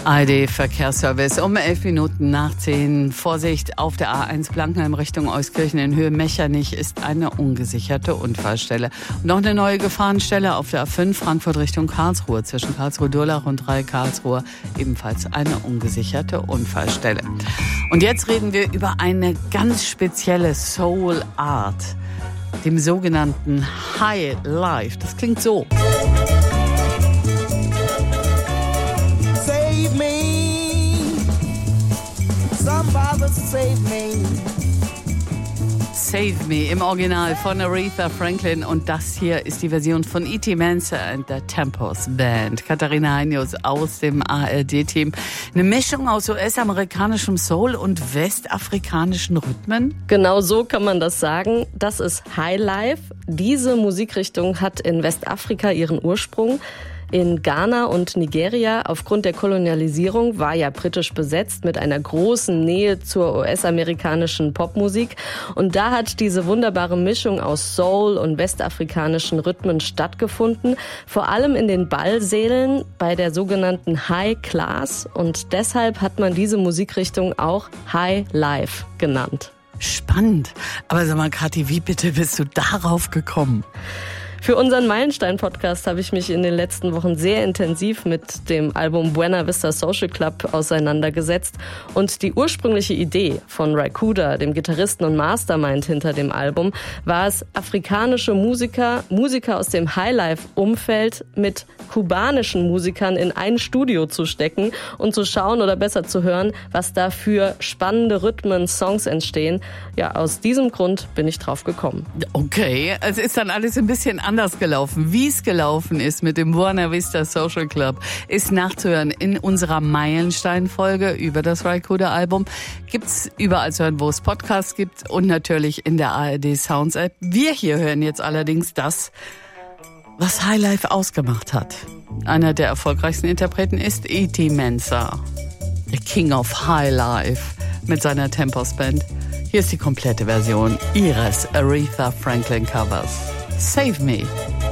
ARD-Verkehrsservice um 11 Minuten nach 10. Vorsicht, auf der A1 Blankenheim Richtung Euskirchen in Höhe Mechernich ist eine ungesicherte Unfallstelle. Und noch eine neue Gefahrenstelle auf der A5 Frankfurt Richtung Karlsruhe zwischen Karlsruhe-Durlach und Karlsruhe, ebenfalls eine ungesicherte Unfallstelle. Und jetzt reden wir über eine ganz spezielle Soul Art, dem sogenannten High Life. Das klingt so. Save me, somebody save me. Save Me im Original von Aretha Franklin, und das hier ist die Version von E.T. Mensah and the Tempos Band. Katharina Heinius aus dem ARD-Team. Eine Mischung aus US-amerikanischem Soul und westafrikanischen Rhythmen? Genau so kann man das sagen. Das ist Highlife. Diese Musikrichtung hat in Westafrika ihren Ursprung. In Ghana und Nigeria aufgrund der Kolonialisierung war ja britisch besetzt mit einer großen Nähe zur US-amerikanischen Popmusik. Und da hat diese wunderbare Mischung aus Soul und westafrikanischen Rhythmen stattgefunden. Vor allem in den Ballsälen bei der sogenannten High Class. Und deshalb hat man diese Musikrichtung auch High Life genannt. Spannend. Aber sag mal, Kathi, wie bitte bist du darauf gekommen? Für unseren Meilenstein-Podcast habe ich mich in den letzten Wochen sehr intensiv mit dem Album Buena Vista Social Club auseinandergesetzt. Und die ursprüngliche Idee von Ry Cooder, dem Gitarristen und Mastermind hinter dem Album, war es, afrikanische Musiker aus dem Highlife-Umfeld mit kubanischen Musikern in ein Studio zu stecken und zu schauen oder besser zu hören, was da für spannende Rhythmen, Songs entstehen. Ja, aus diesem Grund bin ich drauf gekommen. Okay, es ist dann alles ein bisschen anders gelaufen. Wie es gelaufen ist mit dem Buena Vista Social Club, ist nachzuhören in unserer Meilenstein-Folge über das Ry Cooder-Album. Gibt's überall zu hören, wo es Podcasts gibt, und natürlich in der ARD Sounds App. Wir hier hören jetzt allerdings das, was Highlife ausgemacht hat. Einer der erfolgreichsten Interpreten ist E.T. Mensah, der King of Highlife mit seiner Tempos Band. Hier ist die komplette Version ihres Aretha Franklin Covers. Save Me.